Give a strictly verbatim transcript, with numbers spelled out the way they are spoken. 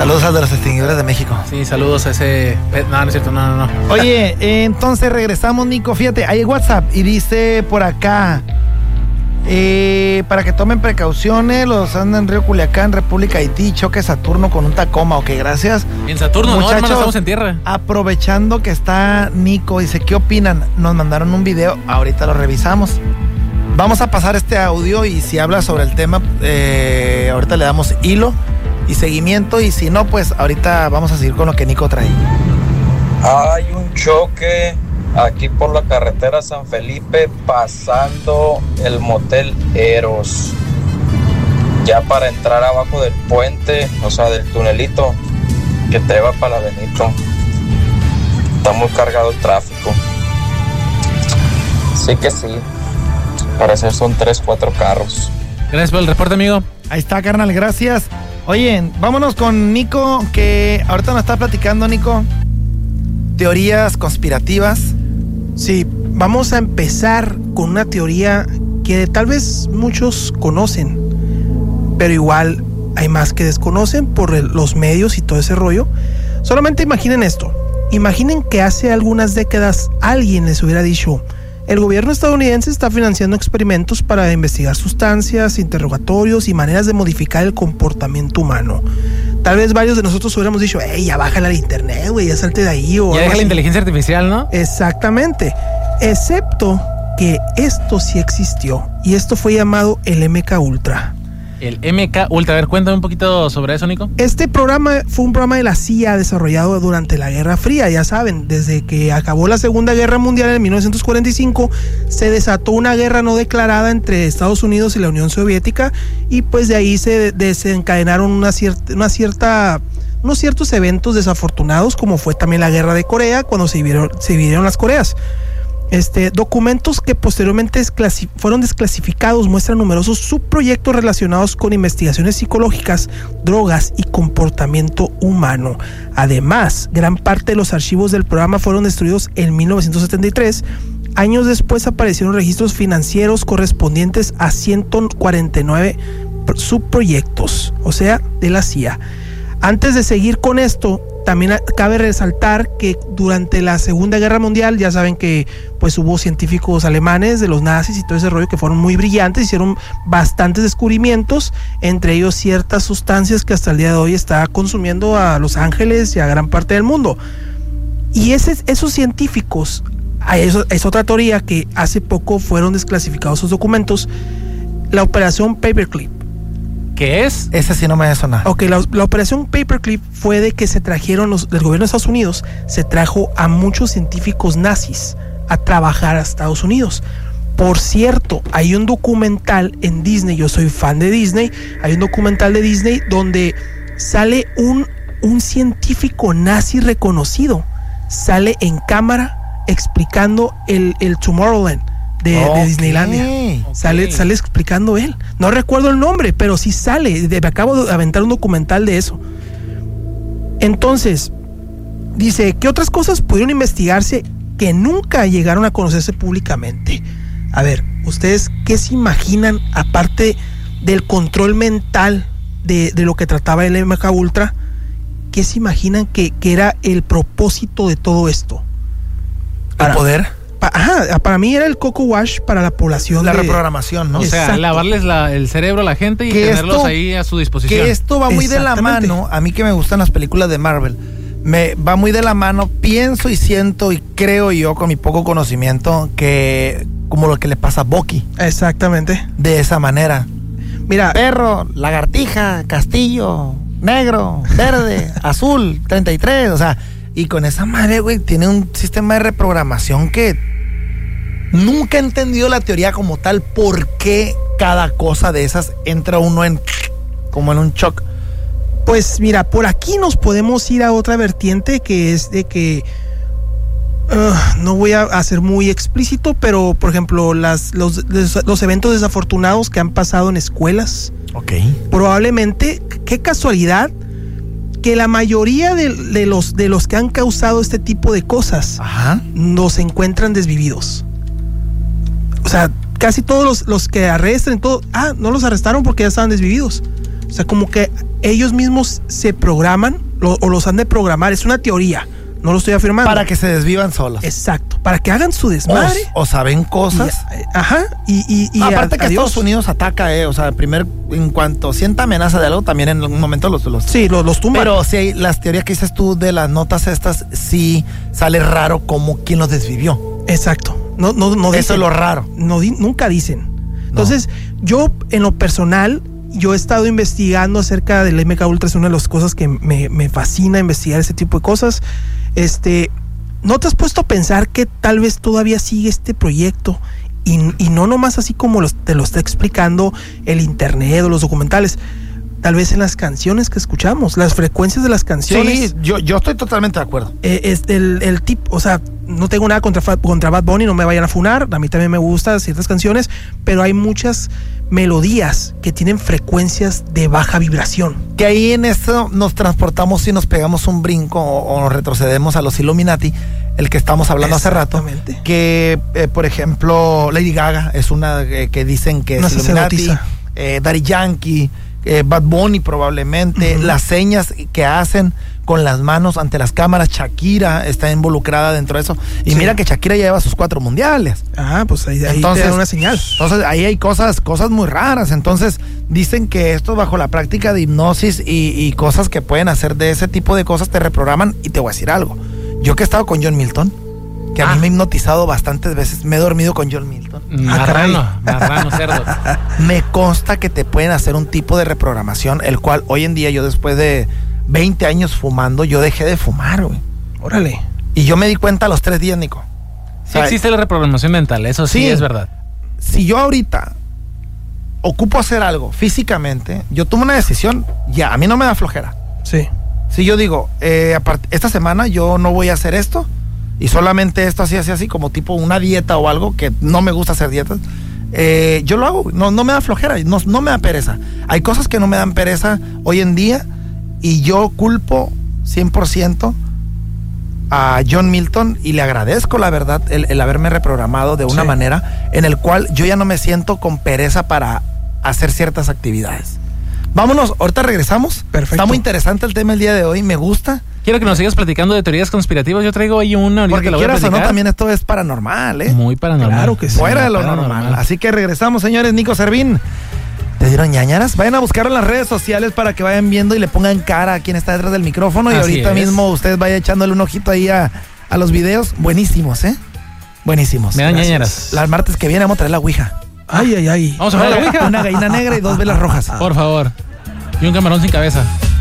Saludos a de los extinguidores de México. Sí, saludos a ese... No, no es cierto, no, no, no. Oye, eh, entonces regresamos, Nico. Fíjate, hay WhatsApp y dice por acá... Eh, para que tomen precauciones, los andan en Río Culiacán, República Haití, choque Saturno con un Tacoma. Ok, gracias. En Saturno, muchachos, no, hermano, estamos en tierra. Aprovechando que está Nico, dice, ¿qué opinan? Nos mandaron un video, ahorita lo revisamos. Vamos a pasar este audio y si habla sobre el tema, eh, ahorita le damos hilo y seguimiento, y si no, pues ahorita vamos a seguir con lo que Nico trae. Hay un choque aquí por la carretera San Felipe, pasando el motel Eros, ya para entrar abajo del puente, o sea, del tunelito que te va para la Benito. Está muy cargado el tráfico. Sí que sí, parece son tres, cuatro carros. Gracias por el reporte, amigo. Ahí está, carnal, gracias. Oye, vámonos con Nico, que ahorita nos está platicando, Nico, teorías conspirativas. Sí, vamos a empezar con una teoría que tal vez muchos conocen, pero igual hay más que desconocen por el, los medios y todo ese rollo. Solamente imaginen esto. Imaginen que hace algunas décadas alguien les hubiera dicho: el gobierno estadounidense está financiando experimentos para investigar sustancias, interrogatorios y maneras de modificar el comportamiento humano. Tal vez varios de nosotros hubiéramos dicho: ey, ya bájala al internet, güey, ya salte de ahí. O ya deja la inteligencia artificial, ¿no? Exactamente. Excepto que esto sí existió, y esto fue llamado el M K Ultra. El M K Ultra. A ver, cuéntame un poquito sobre eso, Nico. Este programa fue un programa de la C I A desarrollado durante la Guerra Fría. Ya saben, desde que acabó la Segunda Guerra Mundial en mil novecientos cuarenta y cinco, se desató una guerra no declarada entre Estados Unidos y la Unión Soviética, y pues de ahí se desencadenaron una cierta, una cierta, unos ciertos eventos desafortunados, como fue también la Guerra de Corea, cuando se dividieron, se dividieron las Coreas. Este, documentos que posteriormente desclasif- fueron desclasificados muestran numerosos subproyectos relacionados con investigaciones psicológicas, drogas y comportamiento humano. Además, gran parte de los archivos del programa fueron destruidos en mil novecientos setenta y tres. Años después aparecieron registros financieros correspondientes a ciento cuarenta y nueve subproyectos, o sea, de la C I A. Antes de seguir con esto, también cabe resaltar que durante la Segunda Guerra Mundial, ya saben que pues hubo científicos alemanes de los nazis y todo ese rollo que fueron muy brillantes, hicieron bastantes descubrimientos, entre ellos ciertas sustancias que hasta el día de hoy está consumiendo a Los Ángeles y a gran parte del mundo. Y ese, esos científicos, eso es otra teoría, que hace poco fueron desclasificados esos documentos, la operación Paperclip. ¿Qué es? Ese sí no me suena. Ok, la, la operación Paperclip fue de que se trajeron, los, del gobierno de Estados Unidos, se trajo a muchos científicos nazis a trabajar a Estados Unidos. Por cierto, hay un documental en Disney, yo soy fan de Disney, hay un documental de Disney donde sale un, un científico nazi reconocido, sale en cámara explicando el, el Tomorrowland. De, okay. de Disneylandia. Okay. Sale, sale explicando él. No recuerdo el nombre, pero sí sale. Me acabo de aventar un documental de eso. Entonces, dice, ¿qué otras cosas pudieron investigarse que nunca llegaron a conocerse públicamente? A ver, ¿ustedes qué se imaginan, aparte del control mental de, de lo que trataba el M K Ultra? ¿Qué se imaginan que, que era el propósito de todo esto? ¿El Para, poder? Ajá, para mí era el coco wash para la población. La de, reprogramación, ¿no? O sea, exacto. lavarles la, el cerebro a la gente y que tenerlos esto, ahí a su disposición. Que esto va muy de la mano, a mí que me gustan las películas de Marvel, me va muy de la mano, pienso y siento y creo yo con mi poco conocimiento que como lo que le pasa a Bucky. Exactamente. De esa manera. Mira, perro, lagartija, castillo, negro, verde, azul, treinta y tres, o sea, y con esa madre, güey, tiene un sistema de reprogramación que nunca he entendido la teoría como tal, por qué cada cosa de esas entra uno en como en un shock. Pues mira, por aquí nos podemos ir a otra vertiente, que es de que uh, no voy a ser muy explícito, pero por ejemplo las, los, los eventos desafortunados que han pasado en escuelas. Ok. Probablemente, qué casualidad que la mayoría de, de, los, de los que han causado este tipo de cosas, ajá, nos encuentran desvividos. O sea, casi todos los, los que arrestan, todo, ah, no los arrestaron porque ya estaban desvividos. O sea, como que ellos mismos se programan lo, o los han de programar. Es una teoría, no lo estoy afirmando. Para que se desvivan solos. Exacto, para que hagan su desmadre. O, o saben cosas. Y, ajá, y, y, y aparte a, que adiós. Estados Unidos ataca, eh, o sea, primer, en cuanto sienta amenaza de algo, también en un momento los... los sí, los, los tumban. Pero sí, las teorías que dices tú de las notas estas, sí sale raro como quién los desvivió. Exacto, no, no, no Eso dicen, es lo raro. No, nunca dicen. Entonces, no. yo en lo personal... Yo he estado investigando acerca del M K Ultra, es una de las cosas que me, me fascina investigar ese tipo de cosas. Este, ¿no te has puesto a pensar que tal vez todavía sigue este proyecto y, y no nomás así como los, te lo está explicando el internet o los documentales? Tal vez en las canciones que escuchamos, las frecuencias de las canciones. Sí, yo, yo estoy totalmente de acuerdo. Eh, es el, el tipo, o sea, no tengo nada contra, contra Bad Bunny, no me vayan a funar, a mí también me gustan ciertas canciones, pero hay muchas melodías que tienen frecuencias de baja vibración. Que ahí en eso nos transportamos y nos pegamos un brinco o, o nos retrocedemos a los Illuminati, el que estamos hablando hace rato. Que, eh, por ejemplo, Lady Gaga es una eh, que dicen que una es Illuminati, eh, Daddy Yankee, eh, Bad Bunny probablemente, uh-huh. Las señas que hacen con las manos ante las cámaras, Shakira está involucrada dentro de eso. Y sí. Mira que Shakira ya lleva sus cuatro mundiales. Ah, pues ahí, ahí entonces, te da una señal. Entonces ahí hay cosas, cosas muy raras. Entonces dicen que esto bajo la práctica de hipnosis y, y cosas que pueden hacer de ese tipo de cosas te reprograman. Y te voy a decir algo. Yo que he estado con John Milton, que a ah. mí me he hipnotizado bastantes veces, me he dormido con John Milton. Marrano, marrano, cerdo. Me consta que te pueden hacer un tipo de reprogramación, el cual hoy en día yo después de veinte años fumando, yo dejé de fumar, güey. Órale. Y yo me di cuenta a los tres días, Nico. Sí, o sea, existe la reprogramación mental, eso sí, sí es verdad. Si yo ahorita ocupo hacer algo físicamente, yo tomo una decisión, ya, a mí no me da flojera. Sí. Si yo digo, eh, esta semana yo no voy a hacer esto, y solamente esto así, así, así, como tipo una dieta o algo, que no me gusta hacer dietas, eh, yo lo hago, no, no me da flojera, no, no me da pereza. Hay cosas que no me dan pereza hoy en día, y yo culpo cien por ciento a John Milton, y le agradezco la verdad el, el haberme reprogramado de una sí. manera en el cual yo ya no me siento con pereza para hacer ciertas actividades. Vámonos, ahorita regresamos. Perfecto. Está muy interesante el tema el día de hoy, me gusta. Quiero que nos sigas platicando de teorías conspirativas. Yo traigo ahí una ahorita. Porque que la voy a quieras o platicar. no, también esto es paranormal, ¿eh? Muy paranormal. Claro que sí. Fuera de lo normal. Así que regresamos, señores. Nico Servín. ¿Te dieron ñañaras? Vayan a buscarlo en las redes sociales para que vayan viendo y le pongan cara a quien está detrás del micrófono. Y Así ahorita es. mismo ustedes vayan echándole un ojito ahí a, a los videos. Buenísimos, ¿eh? Buenísimos. Me dan Gracias. ñañaras. Las martes que viene vamos a traer la ouija. Ay, ay, ay. Vamos a ver la ouija. Una gallina negra y dos velas rojas. Por favor. Y un camarón sin cabeza.